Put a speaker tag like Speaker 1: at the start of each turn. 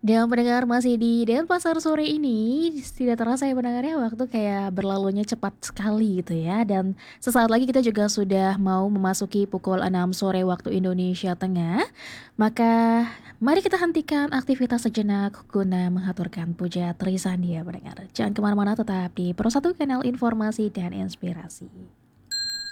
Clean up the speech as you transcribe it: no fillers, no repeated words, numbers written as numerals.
Speaker 1: Dan pendengar masih di Denpasar sore ini, tidak terasa ya pendengarnya waktu kayak berlalunya cepat sekali gitu ya. Dan sesaat lagi kita juga sudah mau memasuki pukul 6 sore waktu Indonesia Tengah. Maka mari kita hentikan aktivitas sejenak guna mengaturkan puja Trisandi ya pendengar. Jangan kemana-mana, tetap di Pro 1 kanal informasi dan inspirasi.